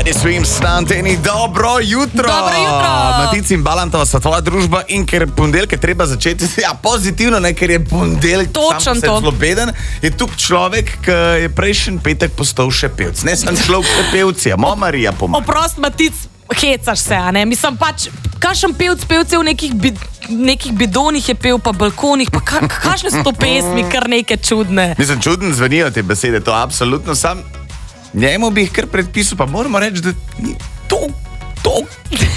Svim snanteni, dobro jutro! Dobro jutro! Matic in Balantova sta tvoja družba in ker ponedeljke treba začeti, pozitivno, ne, ker je ponedeljek sam zelo beden, je tukaj človek, ki je prejšnji petek postal še pevc. Ne sem človek še pevc, ja, Marija pomaga. Oprost, Matic, hecaš se, a ne? Mislim pač, kakšen pevc je v nekih bidonih je pel, pa balkonih, pa kakšne so to pesmi, kar neke čudne. Mislim, čudno zvenijo te besede, to absolutno sam. Njemu bi jih kar predpisal, pa moramo reči, da ni to